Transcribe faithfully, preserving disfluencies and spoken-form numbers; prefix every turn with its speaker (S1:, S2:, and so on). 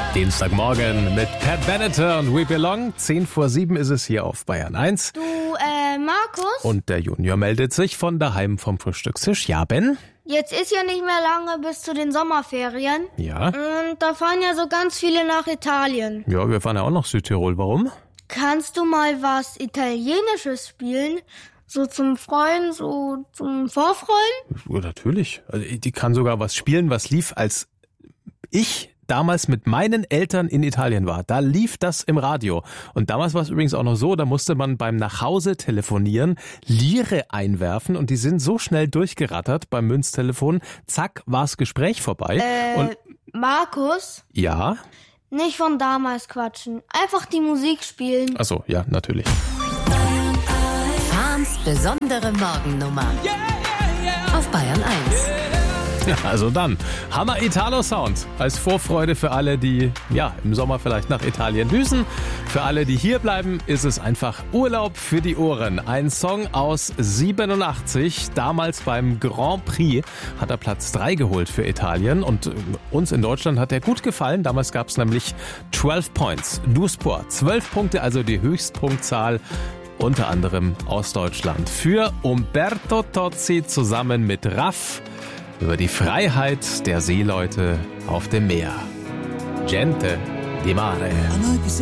S1: Dienstagmorgen mit Pat Benatar und We Belong. Zehn vor sieben ist es hier auf Bayern eins.
S2: Du, äh, Markus?
S1: Und der Junior meldet sich von daheim vom Frühstückstisch. Ja, Ben?
S2: Jetzt ist ja nicht mehr lange bis zu den Sommerferien.
S1: Ja?
S2: Und da fahren ja so ganz viele nach Italien.
S1: Ja, wir fahren ja auch nach Südtirol. Warum?
S2: Kannst du mal was Italienisches spielen? So zum Freuen, so zum Vorfreuen?
S1: Ja, natürlich. Also, die kann sogar was spielen, was lief, als ich damals mit meinen Eltern in Italien war. Da lief das im Radio. Und damals war es übrigens auch noch so, da musste man beim Nachhause telefonieren, Lire einwerfen und die sind so schnell durchgerattert beim Münztelefon. Zack, war's Gespräch vorbei.
S2: Äh,
S1: und
S2: Markus?
S1: ja?
S2: Nicht von damals quatschen. Einfach die Musik spielen.
S1: Ach so, ja, natürlich.
S3: Fahns besondere Morgennummer. Auf Bayern eins.
S1: Ja, also dann, Hammer Italo-Sound als Vorfreude für alle, die ja im Sommer vielleicht nach Italien düsen. Für alle, die hier bleiben, ist es einfach Urlaub für die Ohren. Ein Song aus siebenundachtzig, damals beim Grand Prix hat er Platz drei geholt für Italien und uns in Deutschland hat er gut gefallen. Damals gab es nämlich zwölf Points, du Sport, zwölf Punkte, also die Höchstpunktzahl. Unter anderem aus Deutschland. Für Umberto Tozzi zusammen mit Raff über die Freiheit der Seeleute auf dem Meer. Gente di mare.